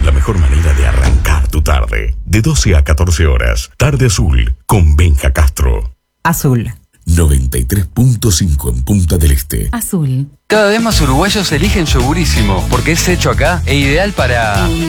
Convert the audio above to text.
la mejor manera de arrancar tu tarde. De 12 a 14 horas. Tarde Azul con Benja Castro. Azul. 93.5 en Punta del Este. Azul. Cada vez más uruguayos eligen Yogurísimo porque es hecho acá e ideal para...